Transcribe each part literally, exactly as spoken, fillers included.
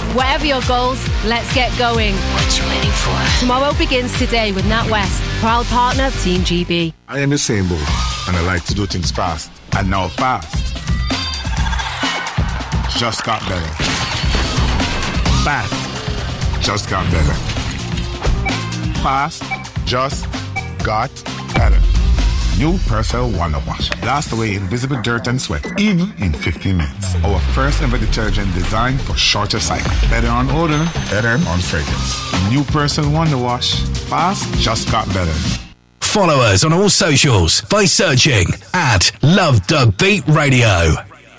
Whatever your goals, let's get going. What you waiting for? Tomorrow begins today with NatWest, proud partner of Team G B. I am Usain Bolt, and I like to do things fast. And now fast just got better. Fast just got better. Fast just got better. New Persil Wonder Wash. Blast away invisible dirt and sweat, even in fifteen minutes. Our first ever detergent designed for shorter cycle. Better on odor, better on fragrance. New Persil Wonder Wash. Fast just got better. Follow us on all socials by searching at Love the Beat Radio.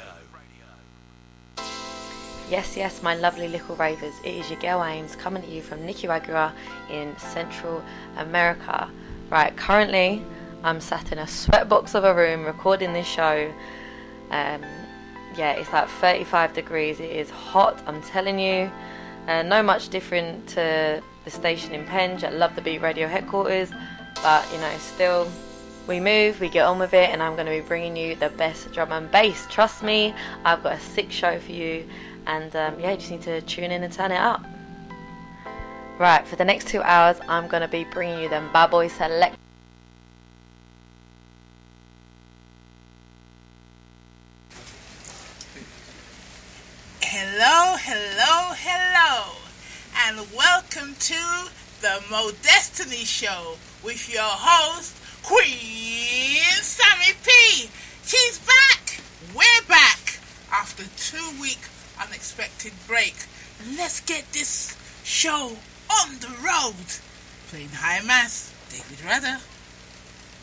Yes, yes, my lovely little ravers. It is your girl Ames coming to you from Nicaragua in Central America. Right, currently I'm sat in a sweatbox of a room recording this show. Um, yeah, it's like thirty-five degrees. It is hot, I'm telling you. Uh, no much different to the station in Penge at Love the Beat Radio headquarters. But, you know, still, we move, we get on with it, and I'm going to be bringing you the best drum and bass. Trust me, I've got a sick show for you. And, um, yeah, you just need to tune in and turn it up. Right, for the next two hours, I'm going to be bringing you them Bad Boy Select. Hello, hello, hello, and welcome to the Mo Destiny Show with your host, Queen Sammy P. She's back. We're back after two week unexpected break. And let's get this show on the road. Playing High Mass, David Rudder.